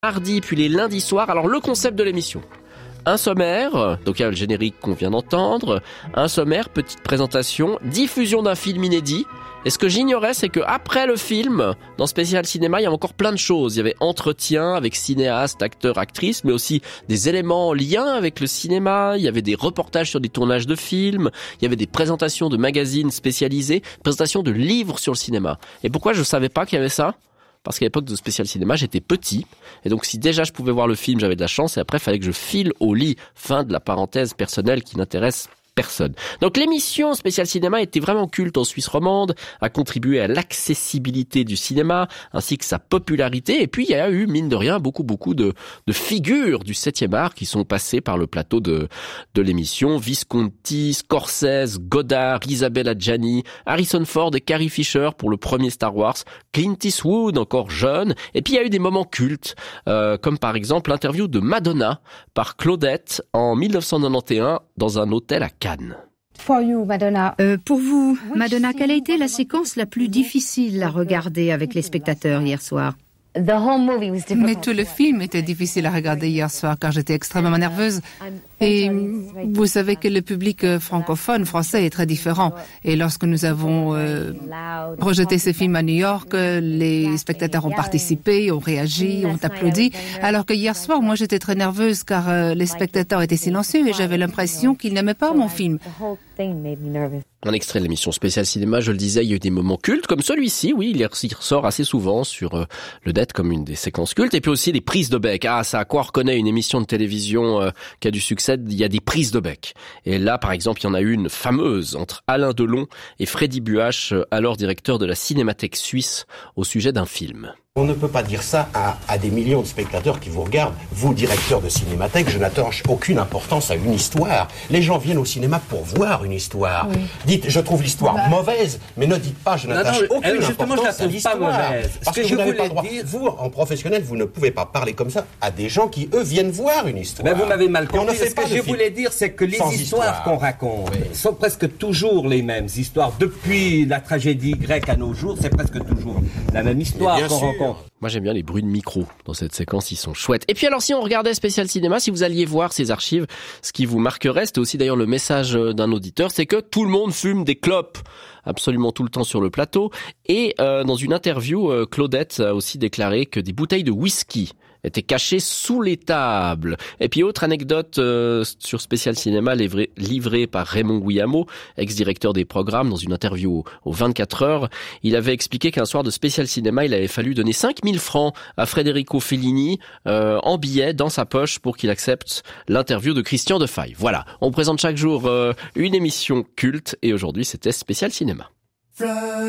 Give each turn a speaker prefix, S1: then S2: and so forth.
S1: Mardi puis les lundis soirs. Alors le concept de l'émission, un sommaire, donc il y a le générique qu'on vient d'entendre, un sommaire, petite présentation, diffusion d'un film inédit. Et ce que j'ignorais, c'est que après le film, dans Spécial Cinéma, il y a encore plein de choses. Il y avait entretien avec cinéastes, acteurs, actrices, mais aussi des éléments en lien avec le cinéma. Il y avait des reportages sur des tournages de films. Il y avait des présentations de magazines spécialisés, présentations de livres sur le cinéma. Et pourquoi je savais pas qu'il y avait ça ? Parce qu'à l'époque de Spécial Cinéma, j'étais petit. Et donc, si déjà je pouvais voir le film, j'avais de la chance. Et après, il fallait que je file au lit. Fin de la parenthèse personnelle qui n'intéresse personne. Donc l'émission Spécial Cinéma était vraiment culte en Suisse romande, a contribué à l'accessibilité du cinéma, ainsi que sa popularité. Et puis il y a eu, mine de rien, beaucoup de figures du 7e art qui sont passées par le plateau de l'émission. Visconti, Scorsese, Godard, Isabelle Adjani, Harrison Ford et Carrie Fisher pour le premier Star Wars, Clint Eastwood, encore jeune. Et puis il y a eu des moments cultes, comme par exemple l'interview de Madonna par Claudette en 1991 dans un hôtel à Cannes.
S2: Pour vous, Madonna, quelle a été la séquence la plus difficile à regarder avec les spectateurs hier soir ?
S3: Mais tout le film était difficile à regarder hier soir car j'étais extrêmement nerveuse. Et vous savez que le public francophone, français, est très différent. Et lorsque nous avons projeté ce film à New York, les spectateurs ont participé, ont réagi, ont applaudi. Alors que hier soir, moi, j'étais très nerveuse car les spectateurs étaient silencieux et j'avais l'impression qu'ils n'aimaient pas mon film.
S1: Un extrait de l'émission Spécial Cinéma, je le disais, il y a eu des moments cultes comme celui-ci, oui, il ressort assez souvent sur le net comme une des séquences cultes, et puis aussi les prises de bec. Ah, ça, à quoi on reconnaît une émission de télévision qui a du succès, il y a des prises de bec. Et là, par exemple, il y en a une fameuse entre Alain Delon et Freddy Buach, alors directeur de la Cinémathèque suisse, au sujet d'un film.
S4: On ne peut pas dire ça à des millions de spectateurs qui vous regardent. Vous, directeur de cinémathèque, je n'attache aucune importance à une histoire. Les gens viennent au cinéma pour voir une histoire. Oui. Dites, je trouve l'histoire mauvaise, mais ne dites pas, je n'attache aucune importance à l'histoire. Parce que vous n'avez pas le droit. Vous, en professionnel, vous ne pouvez pas parler comme ça à des gens qui, eux, viennent voir une histoire.
S5: Mais vous m'avez mal compris. Ce que je voulais dire, c'est que les histoires qu'on raconte sont presque toujours les mêmes histoires. Depuis la tragédie grecque à nos jours, c'est presque toujours la même histoire qu'on raconte.
S1: Moi, j'aime bien les bruits de micro dans cette séquence, ils sont chouettes. Et puis alors, si on regardait Spécial Cinéma, si vous alliez voir ces archives, ce qui vous marquerait, c'était aussi d'ailleurs le message d'un auditeur, c'est que tout le monde fume des clopes absolument tout le temps sur le plateau. Et dans une interview, Claudette a aussi déclaré que des bouteilles de whisky étaient cachées sous les tables. Et puis autre anecdote sur Spécial Cinéma livrée par Raymond Guillamot, ex-directeur des programmes, dans une interview aux 24 heures. Il avait expliqué qu'un soir de Spécial Cinéma, il avait fallu donner 5000 francs à Federico Fellini en billets dans sa poche pour qu'il accepte l'interview de Christian Defaille. Voilà, on présente chaque jour une émission culte et aujourd'hui c'était Spécial Cinéma.